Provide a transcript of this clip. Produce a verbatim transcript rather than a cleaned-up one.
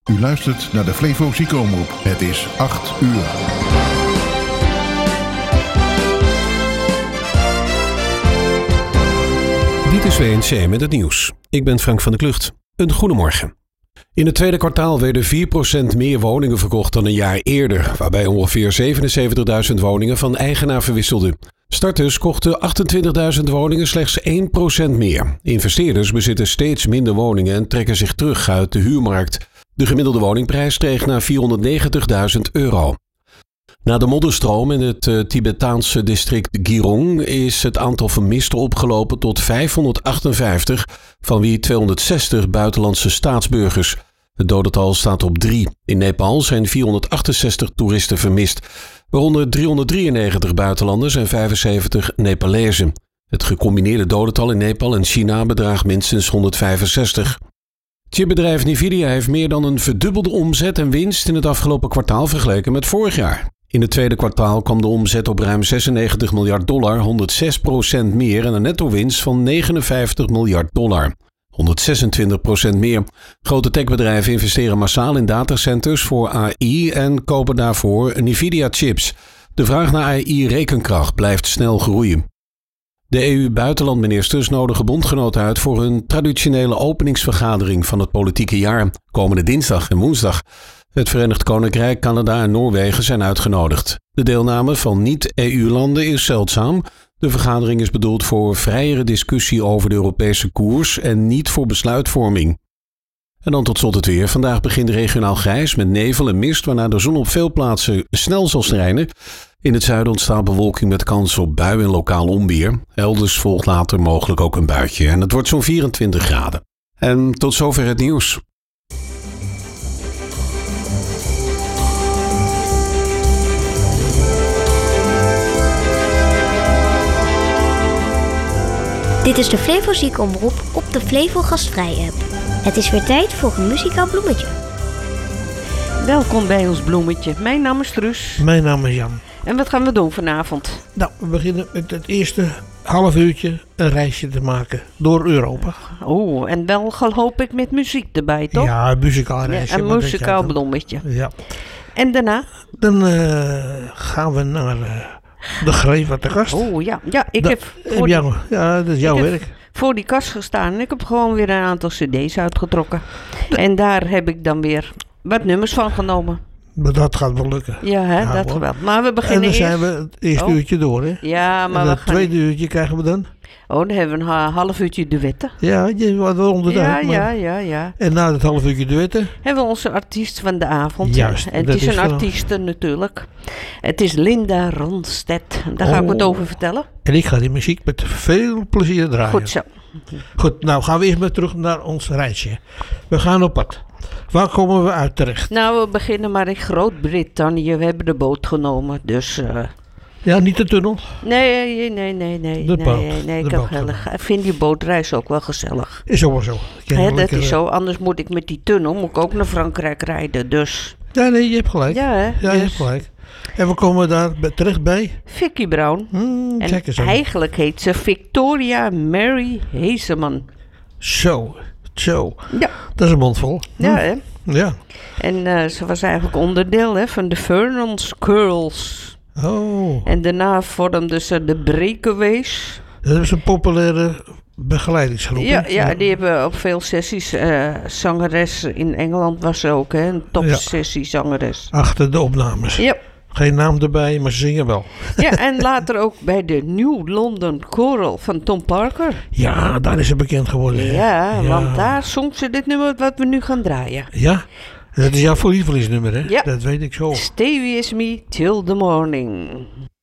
U luistert naar de Flevo Ziekenomroep. Het is acht uur. Dit is W N C met het nieuws. Ik ben Frank van der Klucht. Een goedemorgen. In het tweede kwartaal werden vier procent meer woningen verkocht dan een jaar eerder, waarbij ongeveer zevenenzeventigduizend woningen van eigenaar verwisselden. Starters kochten achtentwintigduizend woningen, slechts één procent meer. Investeerders bezitten steeds minder woningen en trekken zich terug uit de huurmarkt. De gemiddelde woningprijs steeg naar vierhonderdnegentigduizend euro. Na de modderstroom in het uh, Tibetaanse district Girong is het aantal vermisten opgelopen tot vijfhonderdachtenvijftig, van wie tweehonderdzestig buitenlandse staatsburgers. Het dodental staat op drie. In Nepal zijn vierhonderdachtenzestig toeristen vermist, waaronder driehonderddrieënnegentig buitenlanders en vijfenzeventig Nepalezen. Het gecombineerde dodental in Nepal en China bedraagt minstens honderdvijfenzestig. Chipbedrijf Nvidia heeft meer dan een verdubbelde omzet en winst in het afgelopen kwartaal vergeleken met vorig jaar. In het tweede kwartaal kwam de omzet op ruim zesennegentig miljard dollar, honderdzes procent meer en een netto-winst van negenenvijftig miljard dollar. honderdzesentwintig procent meer. Grote techbedrijven investeren massaal in datacenters voor A I en kopen daarvoor Nvidia-chips. De vraag naar A I-rekenkracht blijft snel groeien. De E U-buitenlandministers nodigen bondgenoten uit voor hun traditionele openingsvergadering van het politieke jaar, komende dinsdag en woensdag. Het Verenigd Koninkrijk, Canada en Noorwegen zijn uitgenodigd. De deelname van niet-E U-landen is zeldzaam. De vergadering is bedoeld voor vrijere discussie over de Europese koers en niet voor besluitvorming. En dan tot slot het weer. Vandaag begint regionaal grijs met nevel en mist, waarna de zon op veel plaatsen snel zal schijnen. In het zuiden ontstaat bewolking met kans op buien en lokaal onweer. Elders volgt later mogelijk ook een buitje en het wordt zo'n vierentwintig graden. En tot zover het nieuws. Dit is de Flevo Ziekenomroep op de Flevo Gastvrij app. Het is weer tijd voor een muzikaal bloemetje. Welkom bij ons bloemetje. Mijn naam is Truus. Mijn naam is Jan. En wat gaan we doen vanavond? Nou, we beginnen met het eerste half uurtje een reisje te maken door Europa. Oh, en wel hoop ik met muziek erbij, toch? Ja, een muzikaal reisje. Ja, een muzikaal bloemetje. Ja. En daarna? Dan uh, gaan we naar uh, de Greef wat de Kast. Oh ja, ja ik da- heb... Voor heb jou, die, ja, dat is jouw werk. Voor die kast gestaan en ik heb gewoon weer een aantal cd's uitgetrokken. De- en daar heb ik dan weer wat nummers van genomen. Maar dat gaat wel lukken. Ja, hè, ja, dat wel. Maar we beginnen eerst... En dan eerst... zijn we het eerste oh. uurtje door, hè? Ja, maar en we het gaan... tweede uurtje krijgen we dan? Oh, dan hebben we een ha- half uurtje duetten. Ja, je wat wel onder de Ja, maar... ja, ja, ja. En na het half uurtje duetten? Hebben we onze artiest van de avond. Juist. En het dat is een is wel... artieste natuurlijk. Het is Linda Ronstedt. Daar ga oh. ik wat over vertellen. En ik ga die muziek met veel plezier draaien. Goed zo. Goed, nou gaan we eerst maar terug naar ons reisje. We gaan op pad. Waar komen we uit terecht? Nou, we beginnen maar in Groot-Brittannië. We hebben de boot genomen, dus... Uh... Ja, niet de tunnel? Nee, nee, nee, nee. De nee, boot. nee, nee, De ik heb boot. gezellig. Ik vind die bootreis ook wel gezellig. Is ook wel zo. Hè, dat is zo. Anders moet ik met die tunnel moet ik ook naar Frankrijk rijden, dus... Ja, nee, je hebt gelijk. Ja, hè? Ja, dus... je hebt gelijk. En we komen daar bij, terecht bij? Vicky Brown. Hmm, en eigenlijk heet ze Victoria Mary Hazeman. Zo, zo. Ja. Dat is een mondvol. Hm. Ja, hè? Ja. En uh, ze was eigenlijk onderdeel hè, van de Vernon's Curls. Oh. En daarna vormden ze de Breakaways. Dat is een populaire begeleidingsgroep. Ja, ja, die hebben op veel sessies. Uh, zangeres in Engeland was ze ook, hè? Een topsessie zangeres. Achter de opnames. Ja. Geen naam erbij, maar ze zingen wel. Ja, en later ook bij de New London Choral van Tom Parker. Ja, daar is ze bekend geworden. Ja, ja, want daar zong ze dit nummer wat we nu gaan draaien. Ja, dat is jouw lievelingsnummer, hè? Ja. Dat weet ik zo. Stay with me till the morning.